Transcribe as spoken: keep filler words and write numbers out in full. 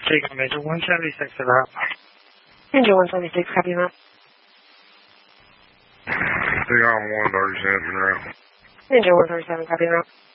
Take Major one seventy-six to route. Major one seventy-six, copy that. Take on one thirty-seven route. Major one thirty-seven, copy that.